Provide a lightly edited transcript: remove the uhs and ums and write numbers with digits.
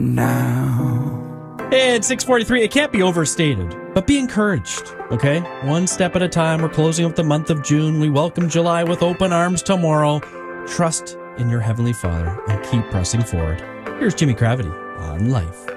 now. It's 6:43. It can't be overstated, but be encouraged, okay? One step at a time. We're closing up the month of June. We welcome July with open arms tomorrow. Trust in your Heavenly Father and keep pressing forward. Here's Jimmy Cravity on Life.